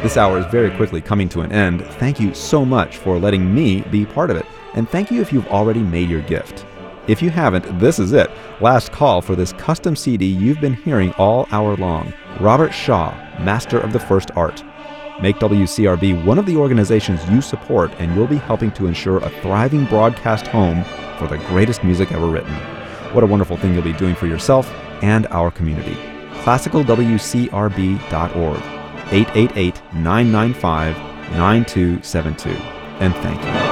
This hour is very quickly coming to an end. Thank you so much for letting me be part of it. And thank you if you've already made your gift. If you haven't, this is it. Last call for this custom CD you've been hearing all hour long. Robert Shaw, Master of the First Art. Make WCRB one of the organizations you support, and you'll be helping to ensure a thriving broadcast home for the greatest music ever written. What a wonderful thing you'll be doing for yourself and our community. ClassicalWCRB.org, 888-995-9272. And thank you.